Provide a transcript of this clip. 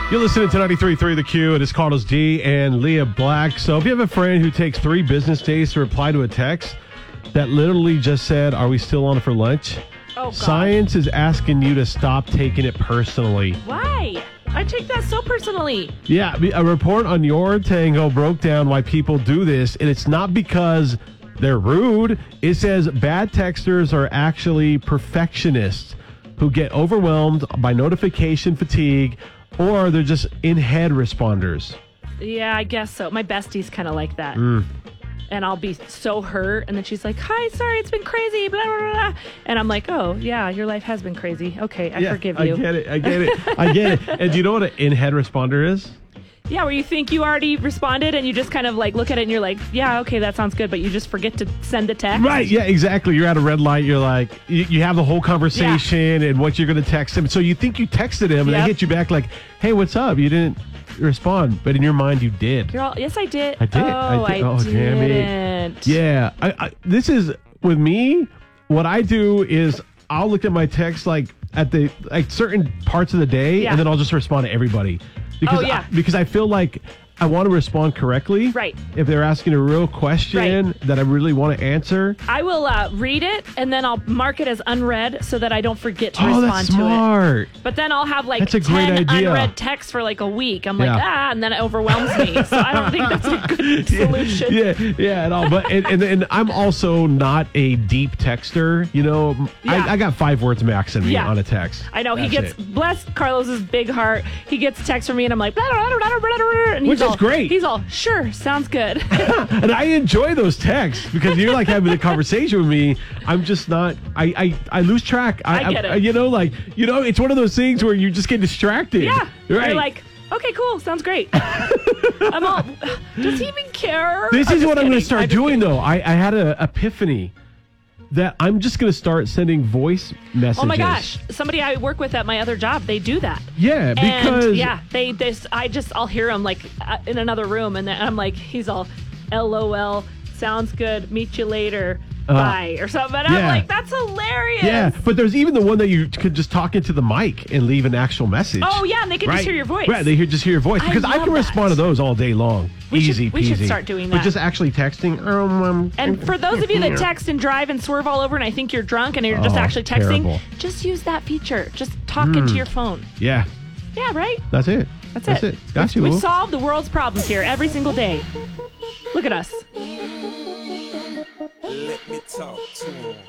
You're listening to 93.3 The Q. It is Carlos D and Leah Black. So if you have a friend who takes 3 business days to reply to a text that literally just said, "Are we still on for lunch?" Oh, God. Science is asking you to stop taking it personally. Why? I take that so personally. Yeah, a report on Your Tango broke down why people do this, and it's not because they're rude. It says bad texters are actually perfectionists who get overwhelmed by notification fatigue, or they're just in-head responders. Yeah, I guess so. My bestie's kind of like that. And I'll be so hurt. And then she's like, "Hi, sorry, it's been crazy, blah, blah, blah." And I'm like, "Oh, yeah, your life has been crazy. Okay, I forgive you." I get it. And do you know what an in-head responder is? Yeah, where you think you already responded and you just kind of like look at it and you're like, "Yeah, okay, that sounds good," but you just forget to send the text. Right, yeah, exactly. You're at a red light. You're like, you have the whole conversation and what you're going to text him. So you think you texted him and they hit you back like, "Hey, what's up?" You didn't respond, but in your mind you did. You're all, "Yes, I did." I did. Oh, I damn it. didn't. Yeah, this is with me. What I do is I'll look at my text like at the certain parts of the day, and then I'll just respond to everybody because I feel like I want to respond correctly. Right. If they're asking a real question that I really want to answer, I will read it and then I'll mark it as unread so that I don't forget to that's respond to smart. it. But then I'll have like That's a great 10 idea. unread texts for like a week. I'm like, and then it overwhelms me. So I don't think that's a good solution. Yeah, at all. But and I'm also not a deep texter. You know, I got 5 words max in me on a text. I know. That's he gets, bless Carlos's big heart, he gets text from me and I'm like, blah, blah, blah, blah, blah, blah, and which is great. He's all, "Sure, sounds good." And I enjoy those texts because you're like having a conversation with me. I'm just not. I lose track. I get it. It's one of those things where you just get distracted. Yeah. Right. You're like, "Okay, cool, sounds great." I'm all, does he even care? This is what I'm going to start doing, kidding. though. I had an epiphany that I'm just going to start sending voice messages. Oh my gosh! Somebody I work with at my other job, they do that. Yeah, because I'll hear him like in another room, and then I'm like, he's all, "LOL, sounds good. Meet you later. Bye," or something. And I'm like, that's hilarious. Yeah, but there's even the one that you could just talk into the mic and leave an actual message. Oh yeah, and they can just hear your voice. Right, they just hear your voice because I can respond to those all day long. Easy peasy. We should start doing that. But just actually texting. And for those of you that text and drive and swerve all over, and I think you're drunk and you're just actually texting, just use that feature. Just talk into your phone. Yeah. Yeah, right? That's it. That's it. Got you. We solve the world's problems here every single day. Look at us. Let me talk to him.